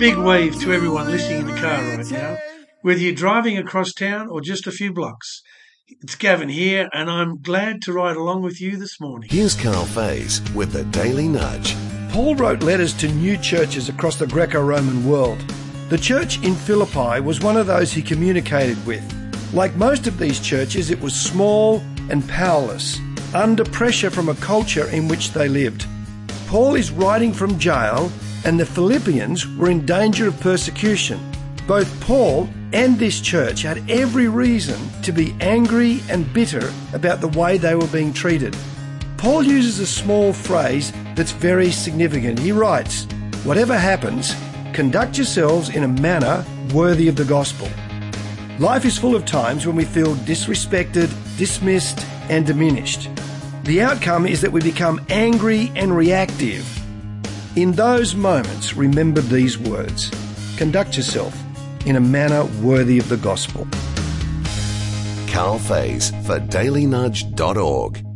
big wave to everyone listening in the car right now, whether you're driving across town or just a few blocks. It's Gavin here, and I'm glad to ride along with you this morning. Here's Carl Faze with the Daily Nudge. Paul wrote letters to new churches across the Greco-Roman world. The church in Philippi was one of those he communicated with. Like most of these churches, it was small and powerless, under pressure from a culture in which they lived. Paul is writing from jail, and the Philippians were in danger of persecution. Both Paul and this church had every reason to be angry and bitter about the way they were being treated. Paul uses a small phrase that's very significant. He writes, "Whatever happens, conduct yourselves in a manner worthy of the gospel." Life is full of times when we feel disrespected, dismissed, and diminished. The outcome is that we become angry and reactive. In those moments, remember these words: conduct yourself in a manner worthy of the gospel. Carl Faze for dailynudge.org.